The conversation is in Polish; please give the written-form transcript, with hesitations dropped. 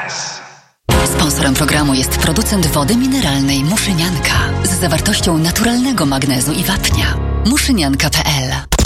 Sponsorem programu jest producent wody mineralnej Muszynianka z zawartością naturalnego magnezu i wapnia. Muszynianka.pl